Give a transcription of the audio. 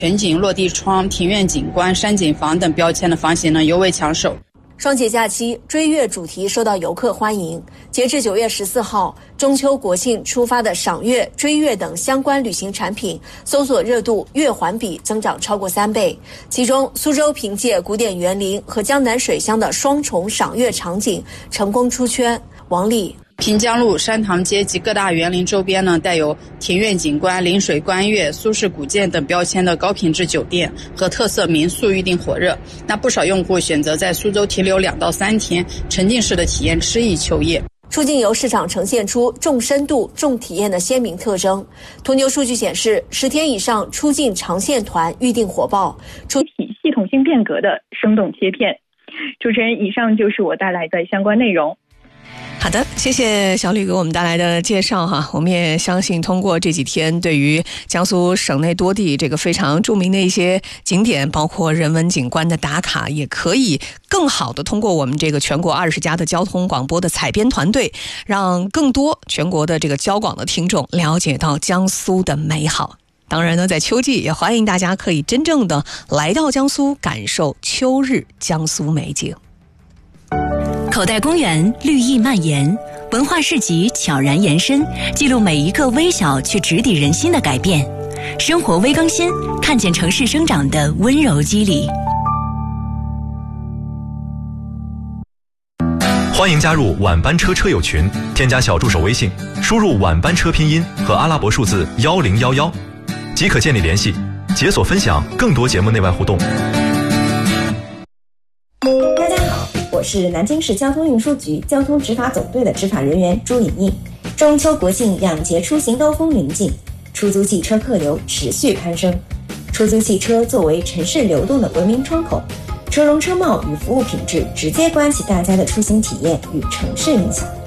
全景落地窗、庭院景观、山景房等标签的房型呢尤为抢手。 双节假期追月主题受到游客欢迎，截至9月14号，中秋国庆出发的赏月、追月等相关旅行产品搜索热度月环比增长超过3倍。其中，苏州凭借古典园林和江南水乡的双重赏月场景成功出圈。王丽。 平江路、山塘街及各大园林周边呢，带有庭院景观、临水观月、苏式古建等标签的高品质酒店和特色民宿预订火热。那不少用户选择在苏州停留2到3天，沉浸式的体验诗意秋夜。 出境游市场呈现出重深度、重体验的鲜明特征。途牛数据显示，10天以上出境长线团预订火爆， 系统性变革的生动切片。主持人，以上就是我带来的相关内容。 好的，谢谢小吕给我们带来的介绍哈。我们也相信通过这几天对于江苏省内多地这个非常著名的一些景点，包括人文景观的打卡，也可以更好的通过我们这个全国20家的交通广播的采编团队，让更多全国的这个交广的听众了解到江苏的美好。当然呢，在秋季也欢迎大家可以真正的来到江苏，感受秋日江苏美景。 口袋公园绿意蔓延，文化市集悄然延伸，记录每一个微小却直抵人心的改变。生活微更新，看见城市生长的温柔肌理。 欢迎加入晚班车车友群，添加小助手微信，输入晚班车拼音和阿拉伯数字1011，即可建立联系，解锁分享更多节目内外互动。 我是南京市交通运输局交通执法总队的执法人员朱颖颖。中秋国庆两节出行高峰临近，出租汽车客流持续攀升。出租汽车作为城市流动的文明窗口，车容车貌与服务品质直接关系大家的出行体验与城市印象。